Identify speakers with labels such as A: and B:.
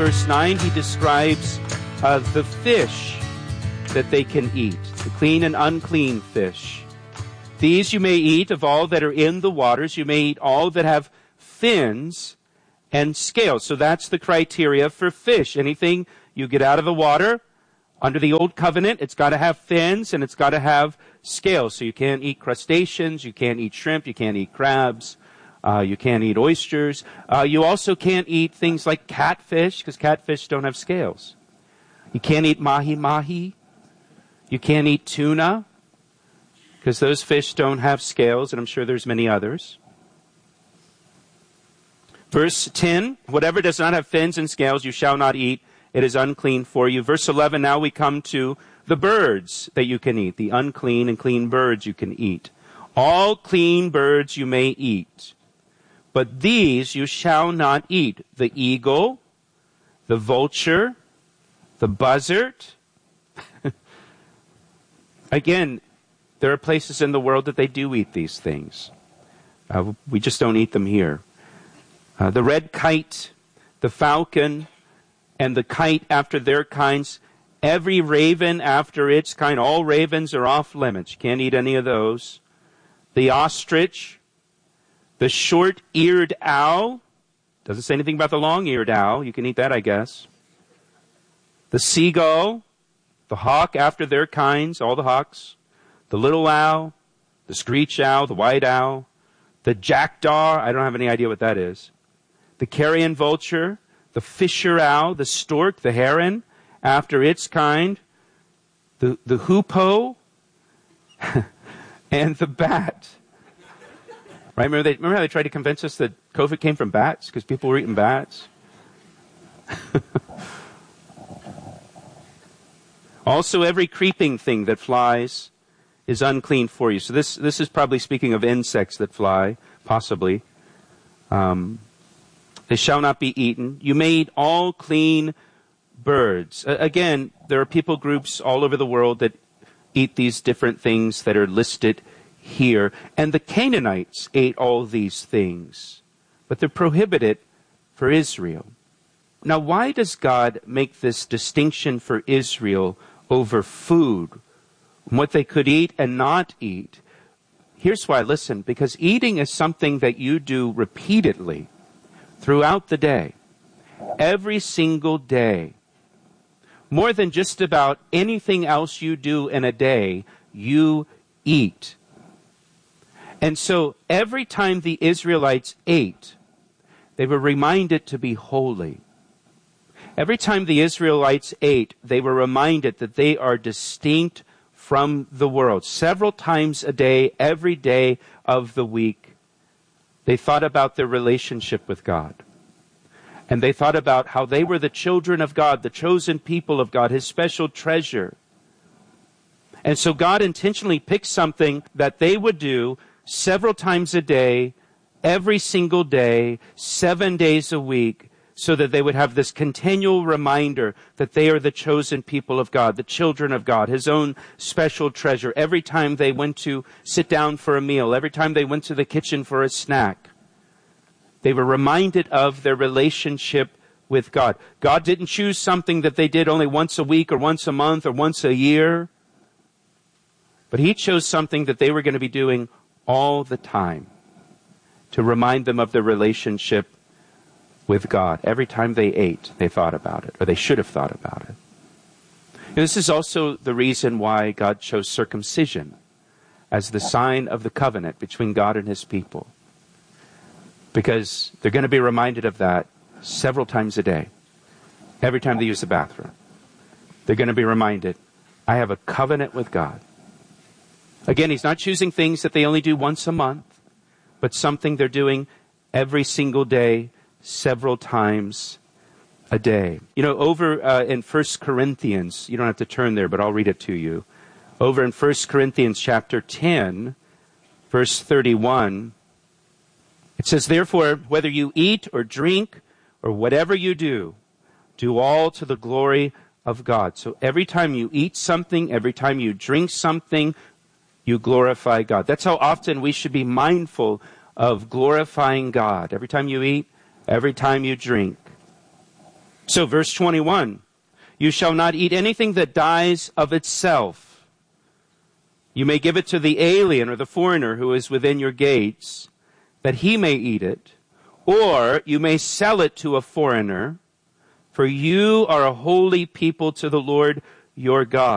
A: verse 9, he describes the fish that they can eat, the clean and unclean fish. These you may eat of all that are in the waters. You may eat all that have fins and scales. So that's the criteria for fish. Anything you get out of the water, under the old covenant, it's got to have fins and it's got to have scales. So you can't eat crustaceans, you can't eat shrimp, you can't eat crabs, you can't eat oysters. You also can't eat things like catfish, because catfish don't have scales. You can't eat mahi-mahi. You can't eat tuna, because those fish don't have scales, and I'm sure there's many others. Verse 10, whatever does not have fins and scales you shall not eat. It is unclean for you. Verse 11, now we come to the birds that you can eat, the unclean and clean birds you can eat. All clean birds you may eat, but these you shall not eat. The eagle, the vulture, the buzzard. Again, there are places in the world that they do eat these things. We just don't eat them here. The red kite, the falcon, and the kite after their kinds, every raven after its kind, all ravens are off limits. You can't eat any of those. The ostrich, the short-eared owl, doesn't say anything about the long-eared owl. You can eat that, I guess. The seagull, the hawk after their kinds, all the hawks, the little owl, the screech owl, the white owl, the jackdaw, I don't have any idea what that is, the carrion vulture, the fisher owl, the stork, the heron, after its kind, the hoopoe, and the bat. Right? Remember how they tried to convince us that COVID came from bats because people were eating bats? Also, every creeping thing that flies is unclean for you. So this is probably speaking of insects that fly, possibly. They shall not be eaten. You may eat all clean birds. Again, there are people groups all over the world that eat these different things that are listed here. And the Canaanites ate all these things, but they're prohibited for Israel. Now, why does God make this distinction for Israel over food, what they could eat and not eat? Here's why. Listen, because eating is something that you do repeatedly throughout the day, every single day. More than just about anything else you do in a day, you eat. And so every time the Israelites ate, they were reminded to be holy. Every time the Israelites ate, they were reminded that they are distinct from the world. Several times a day, every day of the week, they thought about their relationship with God. And they thought about how they were the children of God, the chosen people of God, His special treasure. And so God intentionally picked something that they would do several times a day, every single day, 7 days a week, so that they would have this continual reminder that they are the chosen people of God, the children of God, His own special treasure. Every time they went to sit down for a meal, every time they went to the kitchen for a snack, they were reminded of their relationship with God. God didn't choose something that they did only once a week or once a month or once a year, but He chose something that they were going to be doing all the time to remind them of their relationship with God. Every time they ate, they thought about it, or they should have thought about it. And this is also the reason why God chose circumcision as the sign of the covenant between God and His people. Because they're going to be reminded of that several times a day. Every time they use the bathroom, they're going to be reminded, I have a covenant with God. Again, He's not choosing things that they only do once a month, but something they're doing every single day, several times a day. You know, over in 1 Corinthians, you don't have to turn there, but I'll read it to you. Over in 1 Corinthians chapter 10, verse 31, it says, therefore, whether you eat or drink or whatever you do all to the glory of God. So every time you eat something, every time you drink something, you glorify God. That's how often we should be mindful of glorifying God. Every time you eat, every time you drink. So verse 21, you shall not eat anything that dies of itself. You may give it to the alien or the foreigner who is within your gates, that he may eat it, or you may sell it to a foreigner, for you are a holy people to the Lord your God.